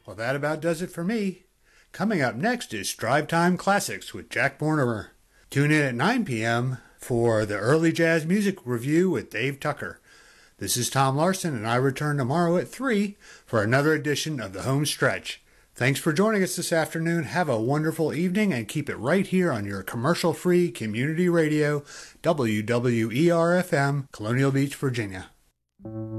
Well, that about does it for me. Coming up next is Drive Time Classics with Jack Bornemer. Tune in at 9 p.m. for the Early Jazz Music Review with Dave Tucker. This is Tom Larson, and I return tomorrow at 3 for another edition of The Home Stretch. Thanks for joining us this afternoon. Have a wonderful evening, and keep it right here on your commercial-free community radio, WWER-FM, Colonial Beach, Virginia.